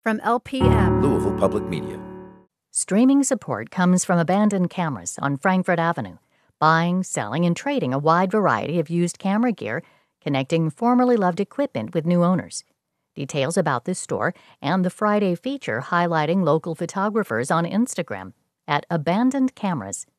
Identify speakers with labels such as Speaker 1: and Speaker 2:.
Speaker 1: From LPM,
Speaker 2: Louisville Public Media.
Speaker 3: Streaming support comes from Abandoned Cameras on Frankfort Avenue, buying, selling, and trading a wide variety of used camera gear, connecting formerly loved equipment with new owners. Details about this store and the Friday feature highlighting local photographers on Instagram at Abandoned Cameras.